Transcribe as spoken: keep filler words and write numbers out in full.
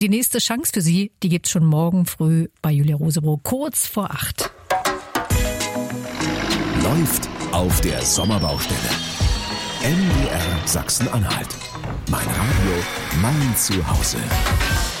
Die nächste Chance für Sie, die gibt's schon morgen früh bei Julia Rosebrook, kurz vor acht. Läuft auf der Sommerbaustelle. M D R Sachsen-Anhalt. Mein Radio, mein Zuhause.